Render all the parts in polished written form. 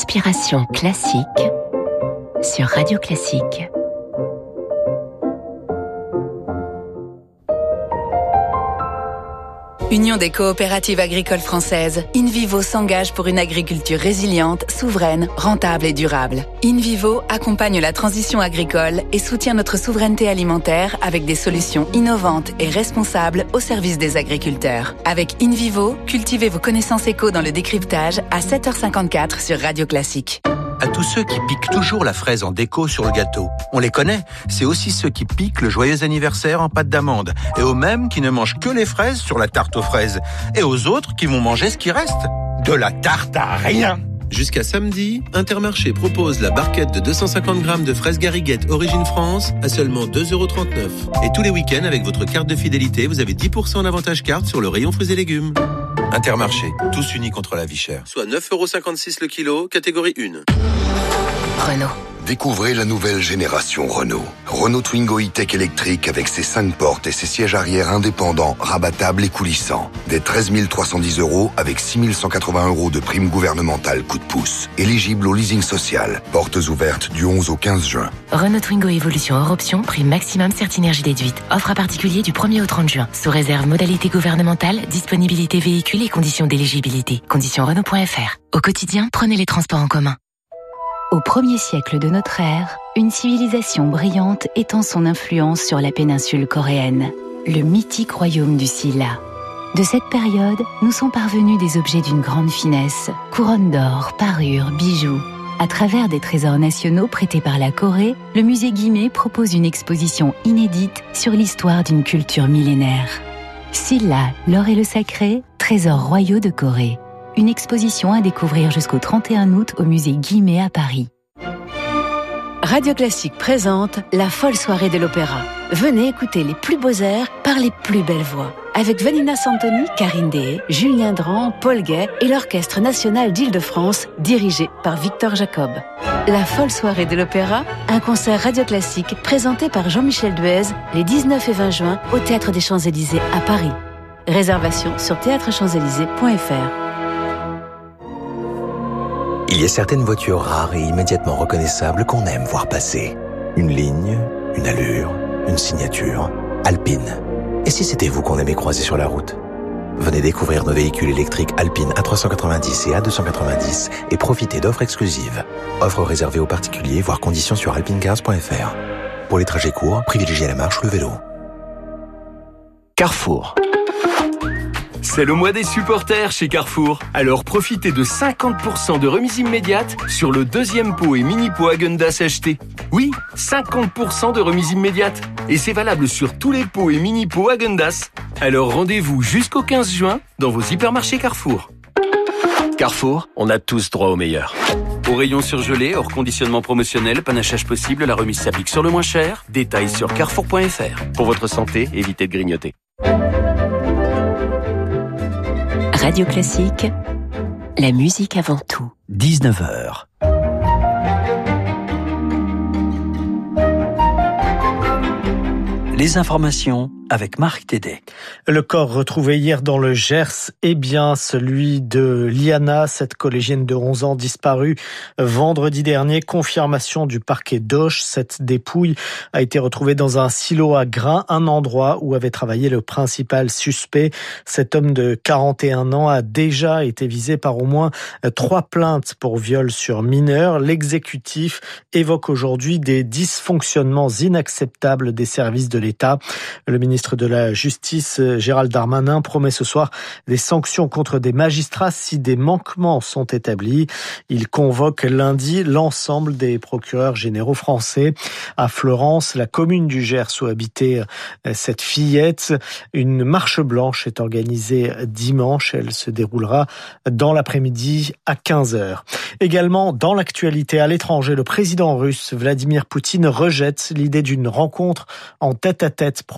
Inspiration classique sur Radio Classique. Union des coopératives agricoles françaises, InVivo s'engage pour une agriculture résiliente, souveraine, rentable et durable. InVivo accompagne la transition agricole et soutient notre souveraineté alimentaire avec des solutions innovantes et responsables au service des agriculteurs. Avec InVivo, cultivez vos connaissances éco dans le décryptage à 7h54 sur Radio Classique. À tous ceux qui piquent toujours la fraise en déco sur le gâteau. On les connaît, c'est aussi ceux qui piquent le joyeux anniversaire en pâte d'amande. Et aux mêmes qui ne mangent que les fraises sur la tarte aux fraises. Et aux autres qui vont manger ce qui reste. De la tarte à rien. Jusqu'à samedi, Intermarché propose la barquette de 250 grammes de fraises Garriguette Origine France à seulement 2,39 €. Et tous les week-ends, avec votre carte de fidélité, vous avez 10% d'avantage carte sur le rayon fruits et légumes. Intermarché, tous unis contre la vie chère. Soit 9,56 € le kilo, catégorie 1. Renault. Découvrez la nouvelle génération Renault. Renault Twingo E-Tech électrique avec ses 5 portes et ses sièges arrière indépendants, rabattables et coulissants. Dès 13 310 € avec 6 180 € de prime gouvernementale coup de pouce. Éligible au leasing social. Portes ouvertes du 11 au 15 juin. Renault Twingo Evolution hors option, prime maximum Certinergie déduite. Offre à particulier du 1er au 30 juin. Sous réserve modalité gouvernementale, disponibilité véhicule et conditions d'éligibilité. Conditions Renault.fr. Au quotidien, prenez les transports en commun. Au 1er siècle de notre ère, une civilisation brillante étend son influence sur la péninsule coréenne, le mythique royaume du Silla. De cette période, nous sont parvenus des objets d'une grande finesse, couronnes d'or, parures, bijoux. À travers des trésors nationaux prêtés par la Corée, le musée Guimet propose une exposition inédite sur l'histoire d'une culture millénaire. Silla, l'or et le sacré, trésors royaux de Corée. Une exposition à découvrir jusqu'au 31 août au musée Guimet à Paris. Radio Classique présente la folle soirée de l'opéra. Venez écouter les plus beaux airs par les plus belles voix. Avec Vanina Santoni, Karine Deshaies, Julien Dran, Paul Gay et l'Orchestre National d'Île-de-France, dirigé par Victor Jacob. La folle soirée de l'opéra, un concert Radio Classique présenté par Jean-Michel Duez les 19 et 20 juin au Théâtre des Champs-Élysées à Paris. Réservation sur théâtrechamps-élysées.fr. Il y a certaines voitures rares et immédiatement reconnaissables qu'on aime voir passer. Une ligne, une allure, une signature. Alpine. Et si c'était vous qu'on aimait croiser sur la route ? Venez découvrir nos véhicules électriques Alpine A390 et A290 et profitez d'offres exclusives. Offres réservées aux particuliers, voire conditions sur alpinecars.fr. Pour les trajets courts, privilégiez la marche ou le vélo. Carrefour. C'est le mois des supporters chez Carrefour. Alors profitez de 50% de remise immédiate sur le deuxième pot et mini-pot Häagen-Dazs acheté. Oui, 50% de remise immédiate. Et c'est valable sur tous les pots et mini-pots Häagen-Dazs. Alors rendez-vous jusqu'au 15 juin dans vos hypermarchés Carrefour. Carrefour, on a tous droit au meilleur. Au rayon surgelé, hors conditionnement promotionnel, panachage possible, la remise s'applique sur le moins cher. Détails sur carrefour.fr. Pour votre santé, évitez de grignoter. Radio Classique, la musique avant tout. 19h. Les informations avec Marc Tédé. Le corps retrouvé hier dans le Gers est bien celui de Liana, cette collégienne de 11 ans disparue vendredi dernier. Confirmation du parquet d'Auch. Cette dépouille a été retrouvée dans un silo à grains, un endroit où avait travaillé le principal suspect. Cet homme de 41 ans a déjà été visé par au moins 3 plaintes pour viol sur mineur. L'exécutif évoque aujourd'hui des dysfonctionnements inacceptables des services de l'État. Le ministre de la Justice, Gérald Darmanin, promet ce soir des sanctions contre des magistrats si des manquements sont établis. Il convoque lundi l'ensemble des procureurs généraux français. À Florence, la commune du Gers où habitait cette fillette, une marche blanche est organisée dimanche. Elle se déroulera dans l'après-midi à 15h. Également, dans l'actualité à l'étranger, le président russe Vladimir Poutine rejette l'idée d'une rencontre en tête-à-tête proposée par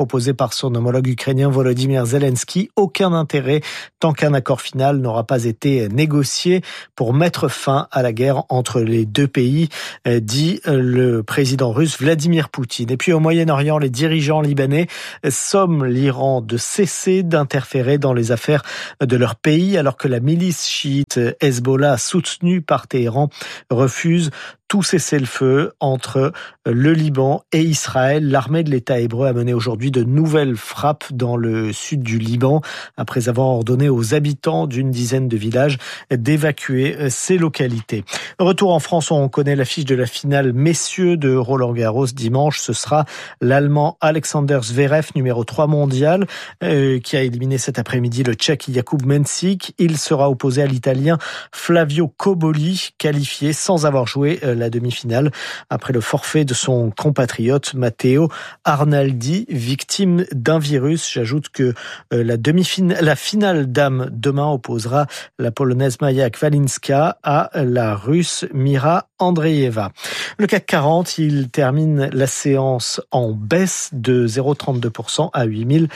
par son homologue ukrainien Volodymyr Zelensky. Aucun intérêt tant qu'un accord final n'aura pas été négocié pour mettre fin à la guerre entre les deux pays, dit le président russe Vladimir Poutine. Et puis au Moyen-Orient, les dirigeants libanais somment l'Iran de cesser d'interférer dans les affaires de leur pays, alors que la milice chiite Hezbollah, soutenue par Téhéran, refuse tout cessez-le-feu entre le Liban et Israël. L'armée de l'État hébreu a mené aujourd'hui de nouvelles frappes dans le sud du Liban, après avoir ordonné aux habitants d'une dizaine de villages d'évacuer ces localités. Retour en France, on connaît l'affiche de la finale messieurs de Roland-Garros dimanche. Ce sera l'Allemand Alexander Zverev, numéro 3 mondial, qui a éliminé cet après-midi le Tchèque Jakub Mensik. Il sera opposé à l'Italien Flavio Cobolli, qualifié sans avoir joué la demi-finale après le forfait de son compatriote Matteo Arnaldi, victime d'un virus. J'ajoute que la finale dame demain opposera la Polonaise Maja Kwalinska à la Russe Mira Andreeva. Le CAC 40, il termine la séance en baisse de 0,32% à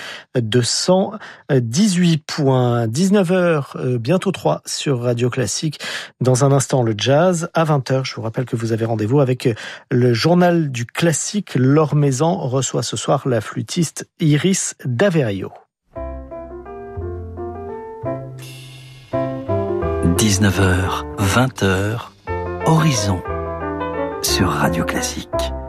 8218 points. 19h, bientôt 3 sur Radio Classique. Dans un instant, le jazz. À 20h, je vous rappelle que vous avez rendez-vous avec le journal du classique. Laure Maison reçoit ce soir la flûtiste Iris Daverio. 19h, 20h, Horizon sur Radio Classique.